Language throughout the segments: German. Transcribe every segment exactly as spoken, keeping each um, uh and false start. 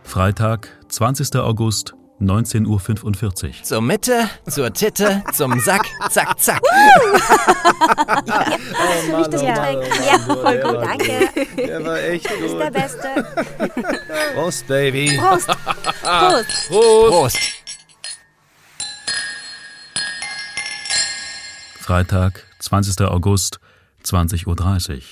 Freitag, zwanzigster August, neunzehn Uhr fünfundvierzig. Zur Mitte, zur Titte, zum Sack, zack, zack. Ja, Oh Mann, das oh Mann, Getränk. oh Ja, Mann, voll der gut, war danke. Der war echt Du bist der gut. Beste. Prost, Baby. Prost. Prost. Prost. Prost. Freitag, zwanzigster August, zwanzig Uhr dreißig.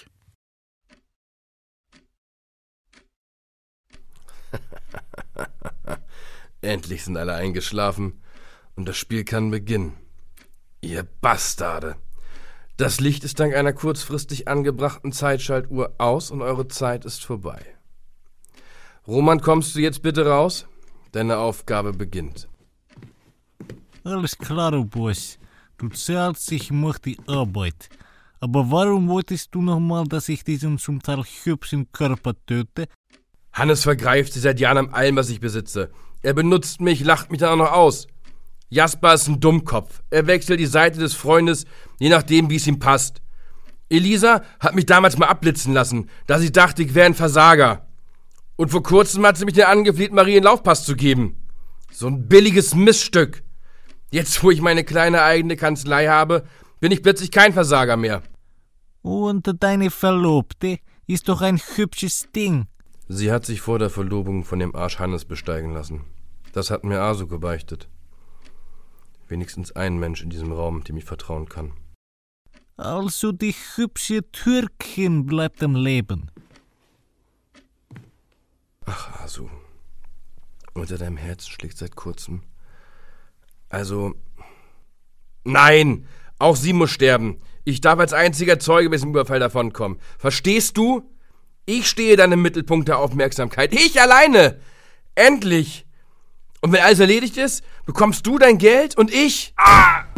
Endlich sind alle eingeschlafen und das Spiel kann beginnen. Ihr Bastarde! Das Licht ist dank einer kurzfristig angebrachten Zeitschaltuhr aus und eure Zeit ist vorbei. Roman, kommst du jetzt bitte raus? Deine Aufgabe beginnt. Alles klar, Boss. Du zahlst, ich mach die Arbeit. Aber warum wolltest du nochmal, dass ich diesen zum Teil hübschen Körper töte? Hannes vergreift sich seit Jahren an allem, was ich besitze. Er benutzt mich, lacht mich dann auch noch aus. Jasper ist ein Dummkopf. Er wechselt die Seite des Freundes, je nachdem, wie es ihm passt. Elisa hat mich damals mal abblitzen lassen, da sie dachte, ich wäre ein Versager. Und vor kurzem hat sie mich dann angefleht, Marie einen Laufpass zu geben. So ein billiges Miststück. Jetzt, wo ich meine kleine eigene Kanzlei habe, bin ich plötzlich kein Versager mehr. Und deine Verlobte ist doch ein hübsches Ding. Sie hat sich vor der Verlobung von dem Arsch Hannes besteigen lassen. Das hat mir Asu gebeichtet. Wenigstens ein Mensch in diesem Raum, dem ich vertrauen kann. Also die hübsche Türkin bleibt am Leben. Ach, Asu. Unter deinem Herzen schlägt seit kurzem. Also... Nein! Auch sie muss sterben. Ich darf als einziger Zeuge bis zum Überfall davonkommen. Verstehst du? Ich stehe dann im Mittelpunkt der Aufmerksamkeit. Ich alleine! Endlich! Und wenn alles erledigt ist, bekommst du dein Geld und ich... Ah!